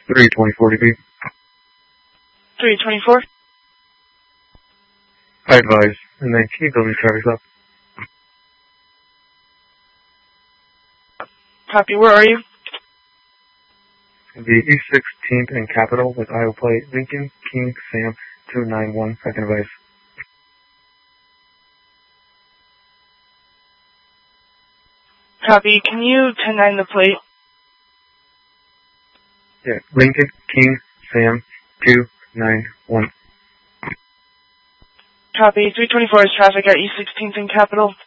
324 DP. 324. I advise, and then can you build your traffic stop? Copy, where are you? The East 16th and Capitol with Iowa plate Lincoln King Sam 291. I can advise. Copy, can you 10-9 the plate? Yeah, Lincoln King Sam 291. Copy, 324 is traffic at East 16th and Capitol.